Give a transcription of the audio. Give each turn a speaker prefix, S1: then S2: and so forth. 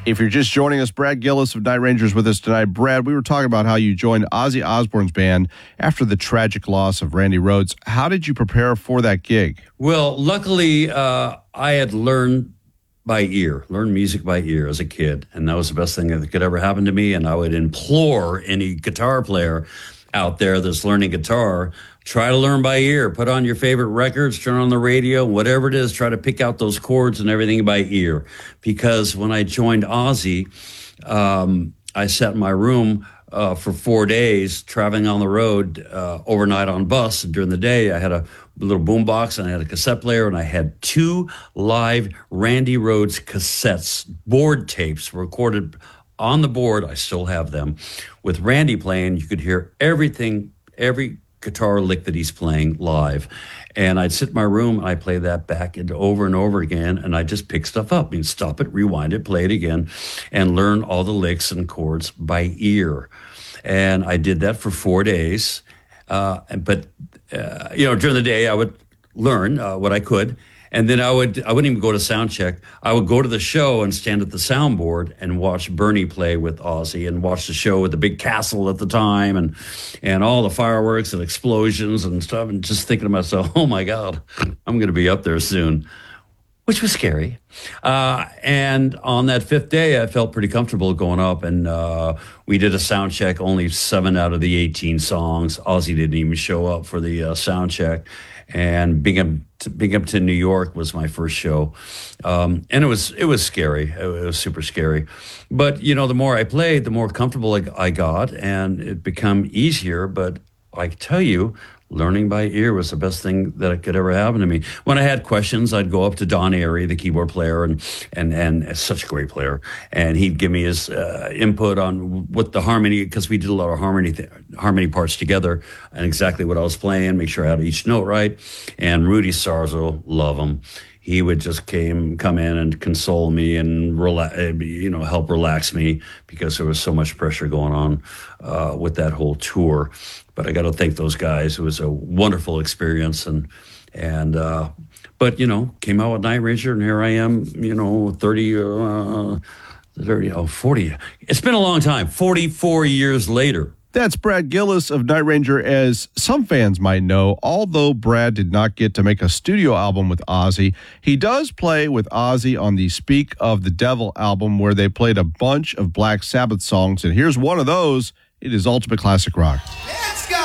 S1: If you're just joining us, Brad Gillis of Night Rangers with us tonight. Brad, we were talking about how you joined Ozzy Osbourne's band after the tragic loss of Randy Rhoads. How did you prepare for that gig?
S2: Well, luckily, I had learned music by ear as a kid, and that was the best thing that could ever happen to me. And I would implore any guitar player out there that's learning guitar, try to learn by ear. Put on your favorite records, turn on the radio, whatever it is, try to pick out those chords and everything by ear. Because when I joined Ozzy, I sat in my room for 4 days, traveling on the road overnight on bus. And during the day, I had a little boombox and I had a cassette player, and I had 2 live Randy Rhoads cassettes, board tapes recorded on the board. I still have them. With Randy playing, you could hear everything, every guitar lick that he's playing live. And I'd sit in my room and I'd play that back and over again, and I'd just pick stuff up. You'd stop it, rewind it, play it again, and learn all the licks and chords by ear. And I did that for 4 days. But during the day, I would learn what I could. And then I wouldn't even go to sound check. I would go to the show and stand at the soundboard and watch Bernie play with Ozzy, and watch the show with the big castle at the time and all the fireworks and explosions and stuff, and just thinking to myself, oh my God, I'm going to be up there soon, which was scary. And on that 5th day, I felt pretty comfortable going up, and we did a sound check, only 7 out of the 18 songs. Ozzy didn't even show up for the sound check. And being up to New York was my first show, and it was scary. It was super scary, but the more I played, the more comfortable I got, and it became easier. But I tell you, learning by ear was the best thing that could ever happen to me. When I had questions, I'd go up to Don Airey, the keyboard player, and such a great player, and he'd give me his input on what the harmony, because we did a lot of harmony parts together, and exactly what I was playing, make sure I had each note right. And Rudy Sarzo, love him. He would just come in and console me and help relax me, because there was so much pressure going on with that whole tour. But I got to thank those guys. It was a wonderful experience, but came out with Night Ranger, and here I am, 40. It's been a long time. 44 years later.
S1: That's Brad Gillis of Night Ranger. As some fans might know, although Brad did not get to make a studio album with Ozzy, he does play with Ozzy on the Speak of the Devil album, where they played a bunch of Black Sabbath songs. And here's one of those. It is Ultimate Classic Rock.
S3: Let's go!